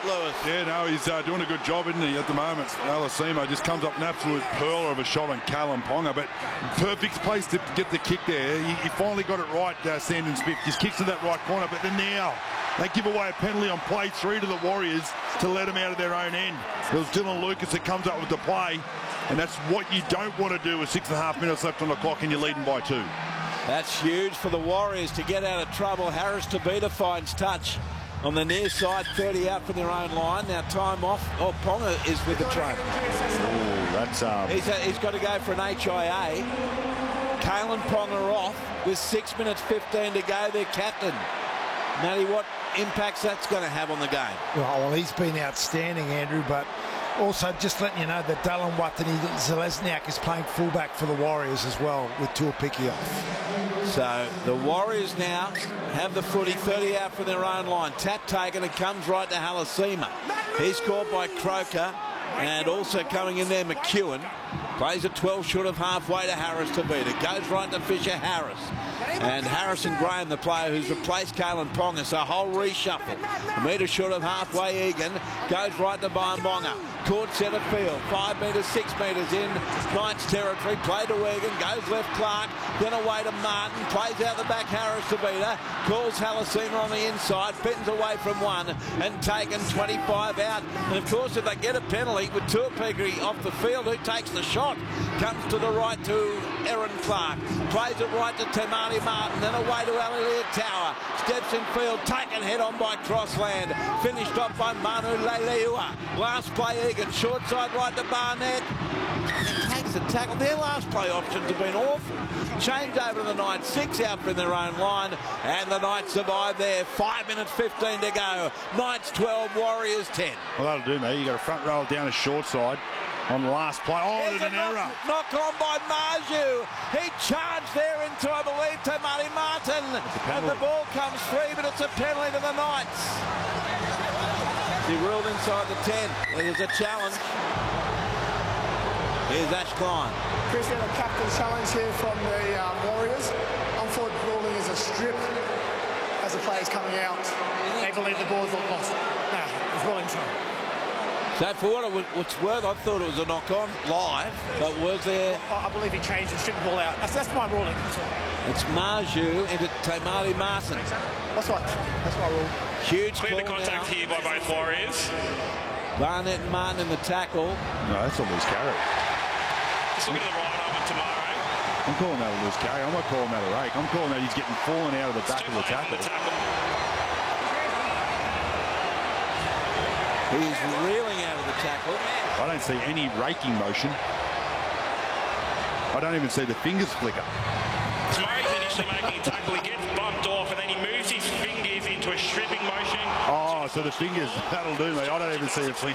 Lewis. Yeah, no, he's doing a good job, isn't he, at the moment. Alasimo just comes up an absolute pearler of a shot on Callum Ponga, but perfect place to get the kick there. He finally got it right, Sandon Smith. Just kicks to that right corner, but then now they give away a penalty on play 3 to the Warriors to let them out of their own end. It was Dylan Lucas that comes up with the play, and that's what you don't want to do with 6.5 minutes left on the clock and you're leading by 2. That's huge for the Warriors to get out of trouble. Harris Tavita finds touch on the near side, 30 out from their own line. Now time off. Oh, Ponga is with the train. He's got to go for an HIA. Kalen Ponga off with 6 minutes 15 to go. Their captain. Matty, what impacts that's going to have on the game? Well, he's been outstanding, Andrew, but also just letting you know that Dylan Watani-Zelezniak is playing fullback for the Warriors as well with Tuapiki off. So the Warriors now have the footy, 30 out from their own line. Tap taken, it comes right to Halasima. He's caught by Croker, and also coming in there, McEwen. Plays it 12 short of halfway to Harris Tavita. Goes right to Fisher Harris. And Harrison Graham, the player who's replaced Kalen Ponga, so a whole reshuffle. A metre short of halfway, Egan goes right to Bionbonga. Caught centre field, 5 metres, 6 metres in Knights territory. Play to Egan, goes left Clark, then away to Martin. Plays out the back Harris Tavita. Calls Halasima on the inside, pins away from one and taken 25 out. And of course, if they get a penalty with Tuapiki off the field, who takes the shot? Comes to the right to Aaron Clark. Plays it right to Tamani Martin, then away to Alilia Tower. Steps in field, taken head on by Crossland. Finished off by Manu Leilua. Last play, Egan, short side right to Barnett. And takes the tackle. Their last play options have been awful. Change over to the Knights, 6 out from their own line, and the Knights survive there. 5 minutes 15 to go. Knights 12, Warriors 10. Well, that'll do, mate. You got a front roll down a short side on the last play. Oh, there's an error. Knock on by Marju. He charged there into, I believe, Tamani Martin. And the ball comes free, but it's a penalty to the Knights. He ruled inside the 10. There's a challenge. Here's Ash Klein. Chris, we have a captain challenge here from the Warriors. Unfortunate ruling is a strip as the player's coming out. They believe the ball's not lost. No, it's well inside. So for what it's worth, I thought it was a knock-on live, but was there... I believe he changed and stripped the ball out. That's my ruling. It's Marju into Tamani Martin. That's right. That's my rule. Huge clear the contact now here by both Warriors. Barnett and Martin in the tackle. No, that's a loose carry. Just looking at the right of it tomorrow. I'm calling that a loose carry. I'm not calling that a rake. I'm calling that he's getting fallen out of the back of the tackle. He's reeling out of the tackle. I don't see any raking motion. I don't even see the fingers flicker. Murray's initially making a tackle. He gets bumped off and then he moves his fingers into a stripping motion. Oh, so the fingers, that'll do me. I don't even see a flick.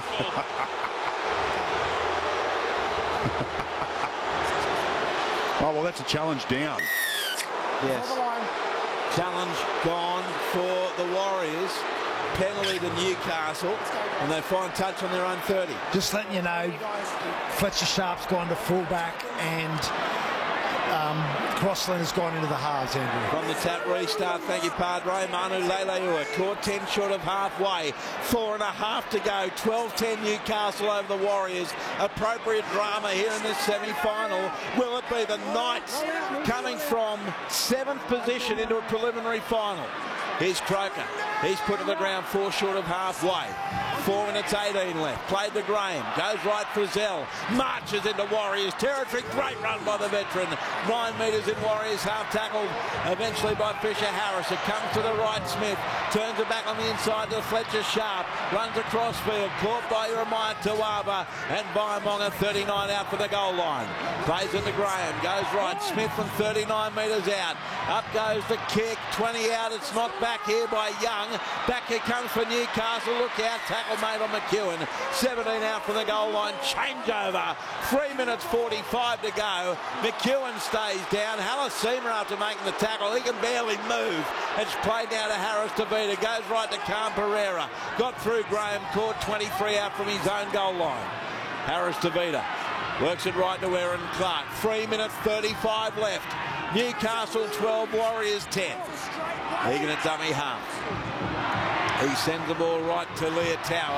Oh, well, that's a challenge down. Yes. Challenge gone for the Warriors. Penalty to Newcastle, and they find touch on their own 30. Just letting you know, Fletcher Sharp's gone to fullback, and Crossland has gone into the halves, Andrew. From the tap restart, thank you, Padre. Manu Leilua caught 10 short of halfway. 4.5 to go. 12-10 Newcastle over the Warriors. Appropriate drama here in this semi-final. Will it be the Knights coming from 7th position into a preliminary final? Here's Croker. He's put to the ground 4 short of halfway. 4 minutes 18 left. Played to Graham. Goes right for Zell. Marches into Warriors territory. Great run by the veteran. 9 metres in Warriors. Half tackled eventually by Fisher Harris. It comes to the right. Smith turns it back on the inside to Fletcher Sharp. Runs across field. Caught by Jeremiah Tuaba. And Bionbonga 39 out for the goal line. Plays into Graham. Goes right. Smith from 39 metres out. Up goes the kick. 20 out. It's not back here by Young. Back here comes for Newcastle. Look out. Tackle made on McEwen. 17 out from the goal line. Changeover. 3 minutes 45 to go. McEwen stays down. Halasima after making the tackle. He can barely move. It's played now to Harris Tavita. Goes right to Cam Pereira. Got through Graham. Caught 23 out from his own goal line. Harris Tavita works it right to Aaron Clark. 3 minutes 35 left. Newcastle 12, Warriors 10. Egan at dummy half. He sends the ball right to Leah Tower.